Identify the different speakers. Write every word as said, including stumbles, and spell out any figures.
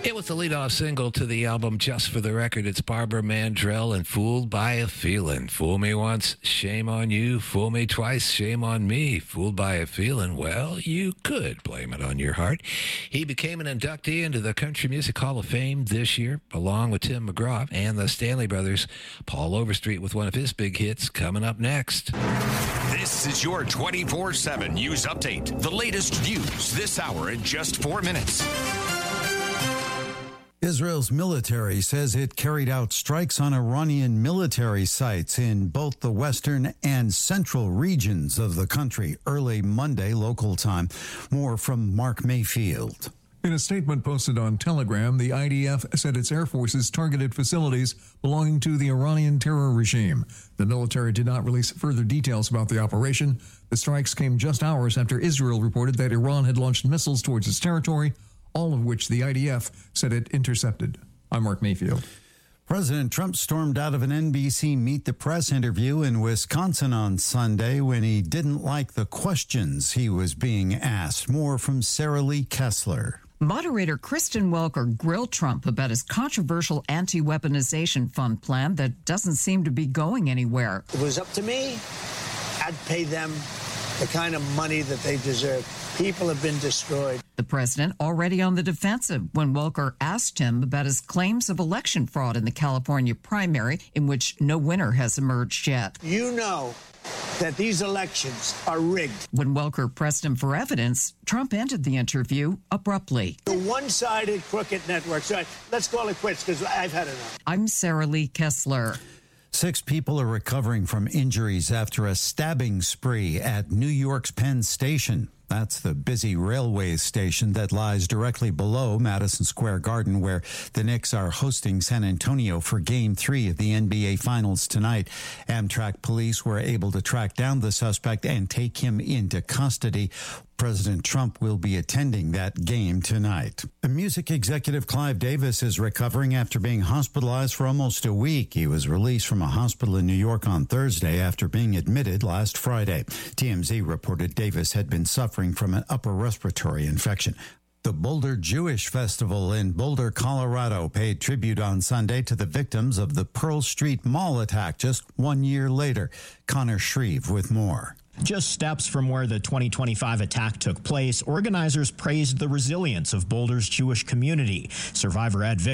Speaker 1: It was the lead-off single to the album Just for the Record. It's Barbara Mandrell and Fooled by a Feeling. Fool me once, shame on you. Fool me twice, shame on me. Fooled by a feeling, well, you could blame it on your heart. He became an inductee into the Country Music Hall of Fame this year, along with Tim McGraw and the Stanley Brothers. Paul Overstreet with one of his big hits coming up next.
Speaker 2: This is your twenty-four seven News Update. The latest news this hour in just four minutes.
Speaker 3: Israel's military says it carried out strikes on Iranian military sites in both the western and central regions of the country early Monday local time. More from Mark Mayfield.
Speaker 4: In a statement posted on Telegram, the I D F said its air forces targeted facilities belonging to the Iranian terror regime. The military did not release further details about the operation. The strikes came just hours after Israel reported that Iran had launched missiles towards its territory, all of which the I D F said it intercepted. I'm Mark Mayfield.
Speaker 3: President Trump stormed out of an N B C Meet the Press interview in Wisconsin on Sunday when he didn't like the questions he was being asked. More from Sarah Lee Kessler.
Speaker 5: Moderator Kristen Welker grilled Trump about his controversial anti-weaponization fund plan that doesn't seem to be going anywhere.
Speaker 6: If it was up to me, I'd pay them the kind of money that they deserve. People have been destroyed.
Speaker 5: The president already on the defensive when Welker asked him about his claims of election fraud in the California primary, in which no winner has emerged yet.
Speaker 6: You know that these elections are rigged.
Speaker 5: When Welker pressed him for evidence, Trump ended the interview abruptly.
Speaker 6: The one-sided crooked network. So let's call it quits because I've had enough.
Speaker 5: I'm Sarah Lee Kessler.
Speaker 3: Six people are recovering from injuries after a stabbing spree at New York's Penn Station. That's the busy railway station that lies directly below Madison Square Garden, where the Knicks are hosting San Antonio for Game three of the N B A Finals tonight. Amtrak police were able to track down the suspect and take him into custody. President Trump will be attending that game tonight. The music executive Clive Davis is recovering after being hospitalized for almost a week. He was released from a hospital in New York on Thursday after being admitted last Friday. T M Z reported Davis had been suffering from an upper respiratory infection. The Boulder Jewish Festival in Boulder, Colorado, paid tribute on Sunday to the victims of the Pearl Street Mall attack just one year later. Connor Shreve with more.
Speaker 7: Just steps from where the twenty twenty-five attack took place, organizers praised the resilience of Boulder's Jewish community. Survivor Ed Vick